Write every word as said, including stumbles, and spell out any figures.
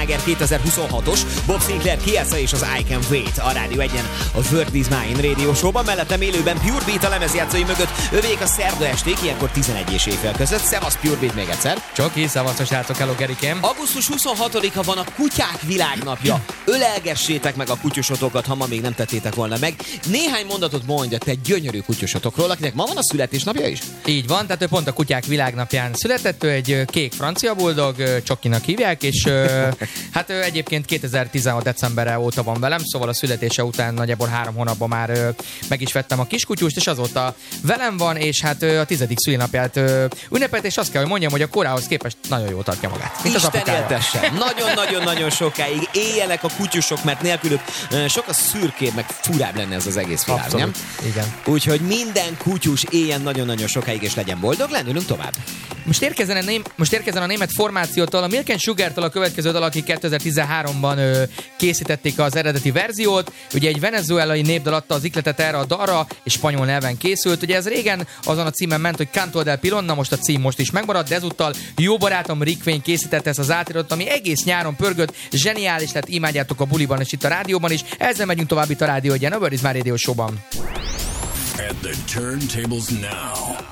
Sláger kétezer-huszonhatos, Bob Sinclair, Kiesa és az I Can Wait a Rádió egyen a World Is Mine Radio Show-ban, mellettem élőben Pure Beat a lemezjátszói mögött, övék a szerda esték, ilyenkor tizenegy és éjfél között. Szevasz Pure Beat még egyszer. Csoki, szevasztok srácok, hello Gerikém. augusztus huszonhatodika van a Kutyák Világnapja. Ölelgessétek meg a kutyusotokat, ha ma még nem tettétek volna meg. Néhány mondatot mondj a te gyönyörű kutyusotokról, akinek ma van a születésnapja is. Így van, tehát ő pont a Kutyák Világnapján született, ő egy kék francia buldog, Csokinak hívják, és hát ő egyébként kétezer-tizenhat decemberre óta van velem, szóval a születése után nagyjából három hónapban már meg is vettem a kiskutyust, és azóta velem van, és hát a tizedik szülinapját ünnepelt, és azt kell, hogy mondjam, hogy a korához képest nagyon jól tartja magát. Isten éltesse! Nagyon-nagyon-nagyon sokáig éljenek a kutyusok, mert nélkülük sokkal szürkébb, meg furább lenne ez az egész világ, abszolút, nem? Igen. Úgyhogy minden kutyus éljen nagyon-nagyon sokáig, és legyen boldog, lendülünk tovább. Most érkezzen a, ném, most érkezzen a német formációtól, a Milk and Sugar-tól a következő dal, akik kétezer-tizenháromban ö, készítették az eredeti verziót. Ugye egy venezuelai népdal adta az ikletet erre a dalra, és spanyol nyelven készült. Ugye ez régen azon a címen ment, hogy Canto del Pilon, na most a cím most is megmaradt, de ezúttal jó barátom Rick Wayne készítette ezt az átirat, ami egész nyáron pörgött, zseniális lett, imádjátok a buliban és itt a rádióban is. Ezzel megyünk tovább itt a Rádió egyen, a World Is Mine Radio Show-ban. At the turntables now,